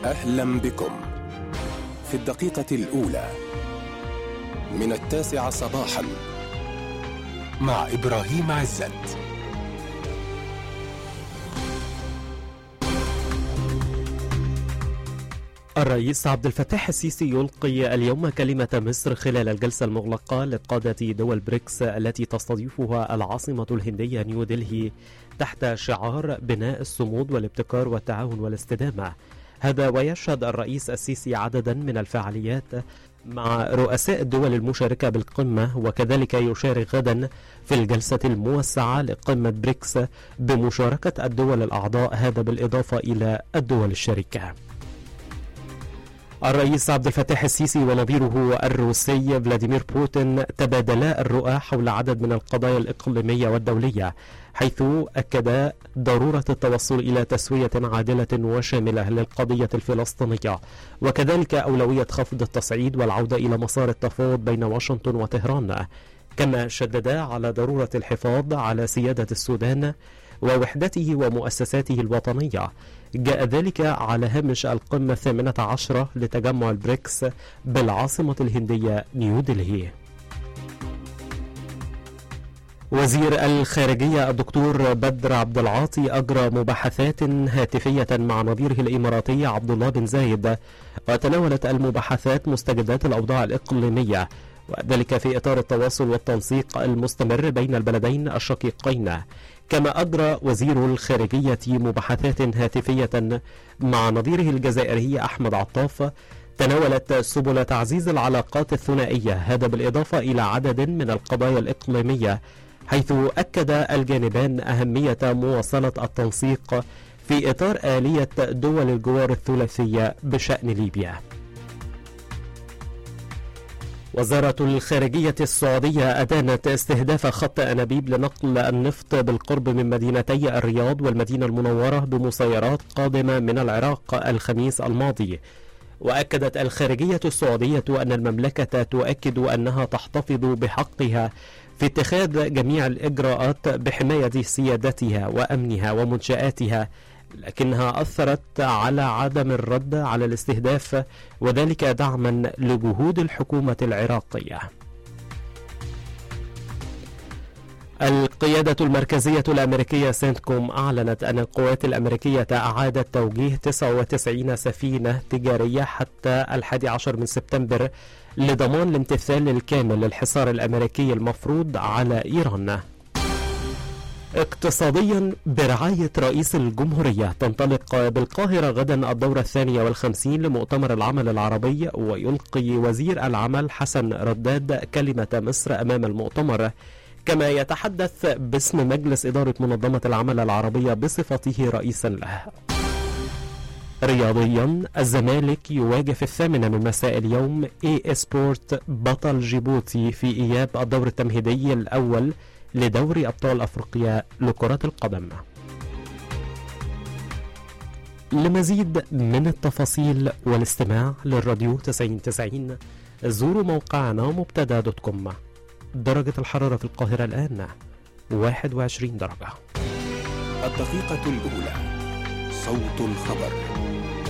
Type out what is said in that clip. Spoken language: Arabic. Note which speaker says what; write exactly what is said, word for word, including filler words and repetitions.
Speaker 1: أهلا بكم في الدقيقة الأولى من التاسعة صباحا مع إبراهيم عزت.
Speaker 2: الرئيس عبد الفتاح السيسي يلقي اليوم كلمة مصر خلال الجلسة المغلقة لقادة دول بريكس التي تستضيفها العاصمة الهندية نيودلهي تحت شعار بناء الصمود والابتكار والتعاون والاستدامة. هذا ويشهد الرئيس السيسي عددا من الفعاليات مع رؤساء الدول المشاركة بالقمة، وكذلك يشارك غدا في الجلسة الموسعة لقمة بريكس بمشاركة الدول الأعضاء، هذا بالإضافة إلى الدول الشريكة. الرئيس عبد الفتاح السيسي ونظيره الروسي فلاديمير بوتين تبادلا الرؤى حول عدد من القضايا الإقليمية والدولية، حيث أكدا ضرورة التوصل إلى تسوية عادلة وشاملة للقضية الفلسطينية، وكذلك أولوية خفض التصعيد والعودة إلى مسار التفاوض بين واشنطن وطهران. كما شددا على ضرورة الحفاظ على سيادة السودان ووحدته ومؤسساته الوطنية. جاء ذلك على هامش القمة الثامنة عشرة لتجمع البريكس بالعاصمة الهندية نيودلهي. وزير الخارجية الدكتور بدر عبد العاطي أجرى مباحثات هاتفية مع نظيره الإماراتي عبد الله بن زايد، وتناولت المباحثات مستجدات الأوضاع الإقليمية، وذلك في إطار التواصل والتنسيق المستمر بين البلدين الشقيقين. كما أجرى وزير الخارجية مباحثات هاتفية مع نظيره الجزائري أحمد عطاف تناولت سبل تعزيز العلاقات الثنائية، هذا بالإضافة إلى عدد من القضايا الإقليمية، حيث أكد الجانبان أهمية مواصلة التنسيق في إطار آلية دول الجوار الثلاثية بشأن ليبيا. وزارة الخارجية السعودية أدانت استهداف خط أنابيب لنقل النفط بالقرب من مدينتي الرياض والمدينة المنورة بمسيرات قادمة من العراق الخميس الماضي. وأكدت الخارجية السعودية أن المملكة تؤكد أنها تحتفظ بحقها في اتخاذ جميع الإجراءات بحماية سيادتها وأمنها ومنشآتها، لكنها أثرت على عدم الرد على الاستهداف، وذلك دعما لجهود الحكومة العراقية. القيادة المركزية الأمريكية سنتكوم أعلنت أن القوات الأمريكية أعادت توجيه تسعة وتسعين سفينة تجارية حتى الحادي عشر من سبتمبر لضمان الامتثال الكامل للحصار الأمريكي المفروض على إيران. اقتصاديا، برعاية رئيس الجمهورية تنطلق بالقاهرة غدا الدورة الثانية والخمسين لمؤتمر العمل العربي، ويلقي وزير العمل حسن رداد كلمة مصر أمام المؤتمر، كما يتحدث باسم مجلس إدارة منظمة العمل العربية بصفته رئيسا له. رياضيا، الزمالك يواجه في الثامنة من مساء اليوم اي سبورت بطل جيبوتي في إياب الدور التمهيدي الأول لدوري أبطال أفريقيا لكرة القدم. لمزيد من التفاصيل والاستماع للراديو تسعين تسعين زوروا موقعنا مبتدا دوت كوم. درجة الحرارة في القاهرة الآن واحد وعشرين درجة.
Speaker 1: الدقيقة الأولى، صوت الخبر.